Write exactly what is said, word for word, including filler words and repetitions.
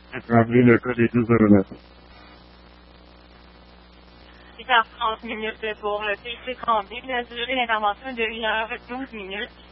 Établis le code est douze zéro neuf. huit heures trente minutes pour le P C trente-deux. La durée d'intervention de une heure douze minutes.